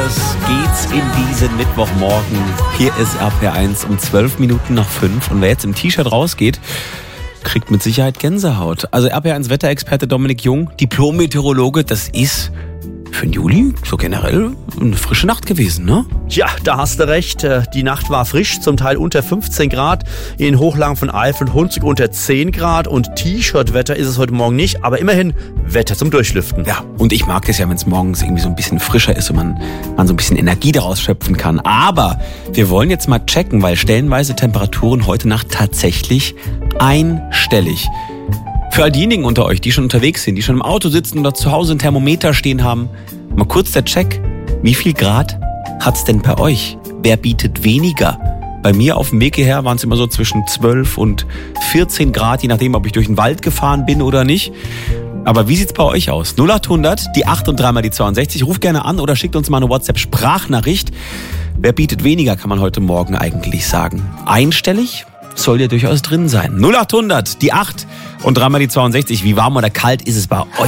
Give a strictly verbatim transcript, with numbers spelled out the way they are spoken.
los geht's in diesen Mittwochmorgen. Hier ist R P R eins um zwölf Minuten nach fünf. Und wer jetzt im T-Shirt rausgeht, kriegt mit Sicherheit Gänsehaut. Also R P R eins Wetterexperte Dominik Jung, Diplom-Meteorologe, das ist für den Juli so generell eine frische Nacht gewesen, ne? Ja, da hast du recht. Die Nacht war frisch, zum Teil unter fünfzehn Grad. In den Hochlagen von Eifel und Hunsrück unter zehn Grad. Und T-Shirt-Wetter ist es heute Morgen nicht, aber immerhin Wetter zum Durchlüften. Ja, und ich mag es ja, wenn es morgens irgendwie so ein bisschen frischer ist und man, man so ein bisschen Energie daraus schöpfen kann. Aber wir wollen jetzt mal checken, weil stellenweise Temperaturen heute Nacht tatsächlich einstellig. Für all diejenigen unter euch, die schon unterwegs sind, die schon im Auto sitzen oder zu Hause ein Thermometer stehen haben, mal kurz der Check. Wie viel Grad hat's denn bei euch? Wer bietet weniger? Bei mir auf dem Weg hierher waren es immer so zwischen zwölf und vierzehn Grad, je nachdem, ob ich durch den Wald gefahren bin oder nicht. Aber wie sieht's bei euch aus? null acht hundert, die acht und dreimal die zweiundsechzig. Ruft gerne an oder schickt uns mal eine WhatsApp-Sprachnachricht. Wer bietet weniger, kann man heute Morgen eigentlich sagen. Einstellig? Soll ja durchaus drin sein. null acht hundert, die acht und dreimal die zweiundsechzig. Wie warm oder kalt ist es bei euch?